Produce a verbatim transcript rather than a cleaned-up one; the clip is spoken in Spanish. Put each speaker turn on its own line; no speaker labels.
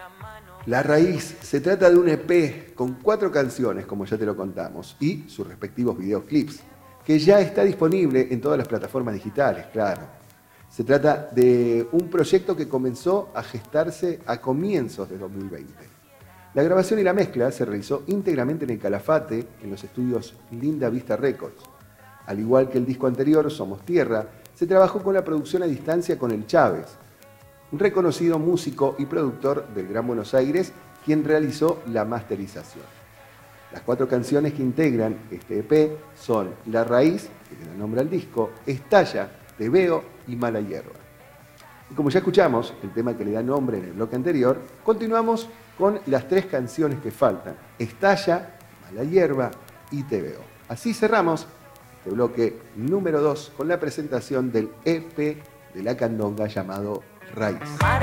La Raíz se trata de un E P con cuatro canciones, como ya te lo contamos, y sus respectivos videoclips, que ya está disponible en todas las plataformas digitales, claro. Se trata de un proyecto que comenzó a gestarse a comienzos de dos mil veinte. La grabación y la mezcla se realizó íntegramente en el Calafate, en los estudios Linda Vista Records. Al igual que el disco anterior, Somos Tierra, se trabajó con la producción a distancia con el Chávez, un reconocido músico y productor del Gran Buenos Aires, quien realizó la masterización. Las cuatro canciones que integran este E P son La Raíz, que le da nombre al disco, Estalla, Te Veo y Mala Hierba. Y como ya escuchamos, el tema que le da nombre en el bloque anterior, continuamos con las tres canciones que faltan, Estalla, Mala Hierba y Te Veo. Así cerramos este bloque número dos con la presentación del E P de La Candonga llamado Raíz.